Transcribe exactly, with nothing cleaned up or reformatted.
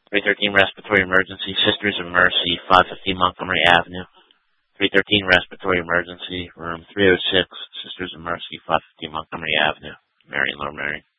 three thirteen Respiratory Emergency, Sisters of Mercy, five fifteen Montgomery Avenue. three thirteen Respiratory Emergency, room three oh six, Sisters of Mercy, five fifteen Montgomery Avenue, Marion, Lower Marion.